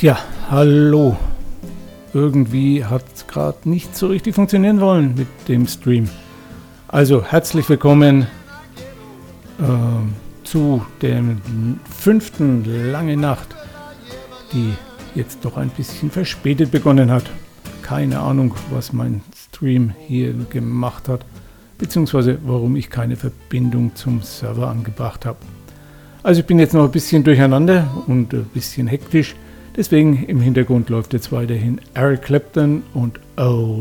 Ja, hallo. Irgendwie hat es gerade nicht so richtig funktionieren wollen mit dem Stream. Also herzlich willkommen zu der 5. Lange Nacht, die jetzt doch ein bisschen verspätet begonnen hat. Keine Ahnung, was mein Stream hier gemacht hat, beziehungsweise warum ich keine Verbindung zum Server angebracht habe. Also ich bin jetzt noch ein bisschen durcheinander und ein bisschen hektisch. Deswegen im Hintergrund läuft jetzt weiterhin Eric Clapton und Oh